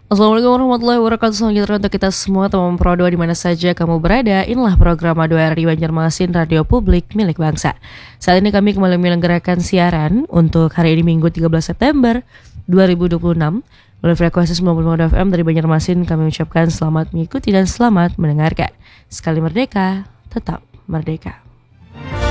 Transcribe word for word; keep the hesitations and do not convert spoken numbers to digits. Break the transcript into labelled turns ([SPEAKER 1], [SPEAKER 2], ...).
[SPEAKER 1] Assalamualaikum warahmatullahi wabarakatuh. Selamat sejahtera untuk kita semua teman Pro dua di mana saja kamu berada. Inilah program A dua R di Banjarmasin, radio publik milik bangsa. Saat ini kami kembali menyelenggarakan siaran untuk hari ini Minggu tiga belas September dua ribu dua puluh enam melalui frekuensi sembilan puluh lima F M dari Banjarmasin. Kami ucapkan selamat mengikuti dan selamat mendengarkan. Sekali merdeka, tetap merdeka.